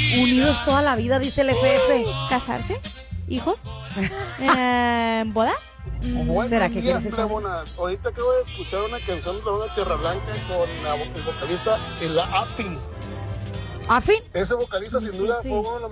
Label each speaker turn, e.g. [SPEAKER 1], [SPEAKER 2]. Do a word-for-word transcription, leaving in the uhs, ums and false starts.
[SPEAKER 1] Unidos toda la vida, dice el F F.
[SPEAKER 2] ¿Casarse? ¿Hijos? Eh, ¿Boda?
[SPEAKER 3] Buenos
[SPEAKER 1] ¿Será que
[SPEAKER 3] días,
[SPEAKER 1] quieres
[SPEAKER 3] plebonas. Ahorita acabo de escuchar una canción de la banda Tierra Blanca con la- el vocalista el Afin.
[SPEAKER 1] ¿Afin?
[SPEAKER 3] Ese vocalista sin
[SPEAKER 1] Sí,
[SPEAKER 3] duda
[SPEAKER 1] sí.
[SPEAKER 3] fue uno de los